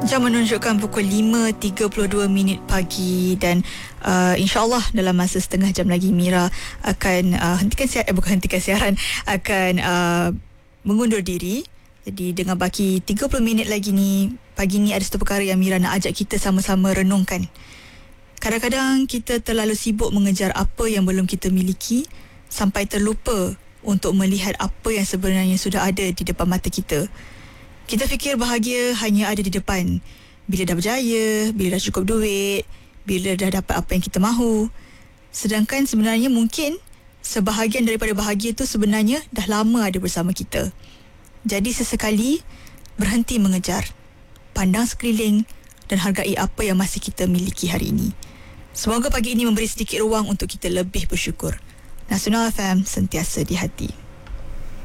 Jam menunjukkan pukul 5.32 pagi dan insyaAllah dalam masa setengah jam lagi Mira akan hentikan siaran, akan mengundur diri. Jadi dengan baki 30 minit lagi ni, pagi ni ada satu perkara yang Mira nak ajak kita sama-sama renungkan. Kadang-kadang kita terlalu sibuk mengejar apa yang belum kita miliki sampai terlupa untuk melihat apa yang sebenarnya sudah ada di depan mata kita. Kita fikir bahagia hanya ada di depan. Bila dah berjaya, bila dah cukup duit, bila dah dapat apa yang kita mahu. Sedangkan sebenarnya mungkin sebahagian daripada bahagia tu sebenarnya dah lama ada bersama kita. Jadi sesekali berhenti mengejar, pandang sekeliling dan hargai apa yang masih kita miliki hari ini. Semoga pagi ini memberi sedikit ruang untuk kita lebih bersyukur. Nasional FM, sentiasa di hati.